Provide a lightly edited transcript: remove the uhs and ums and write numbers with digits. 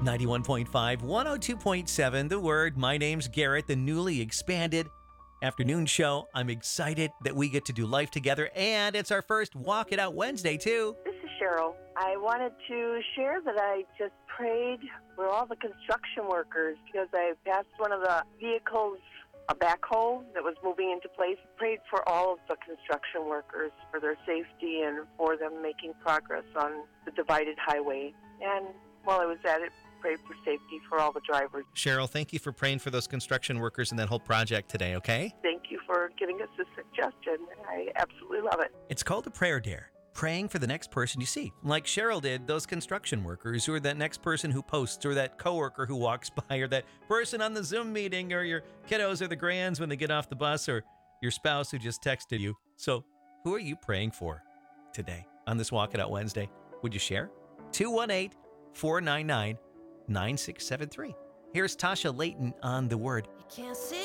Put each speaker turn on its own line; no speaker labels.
91.5, 102.7, The Word. My name's Garrett, the newly expanded afternoon show. I'm excited that we get to do life together, and it's our first Walk It Out Wednesday, too.
This is Cheryl. I wanted to share that I just prayed for all the construction workers because I passed one of the vehicles, a backhoe that was moving into place. Prayed for all of the construction workers for their safety and for them making progress on the divided highway. And while I was at it, prayed for safety for all the drivers.
Cheryl, thank you for praying for those construction workers and that whole project today, okay?
Thank you for giving us this suggestion. I absolutely love it.
It's called a prayer dare. Praying for the next person you see. Like Cheryl did, those construction workers, or that next person who posts, or that coworker who walks by, or that person on the Zoom meeting, or your kiddos or the grands when they get off the bus, or your spouse who just texted you. So, who are you praying for today on this Walk It Out Wednesday? Would you share? 218-499-9673. Here's Tasha Layton on The Word.
You can't see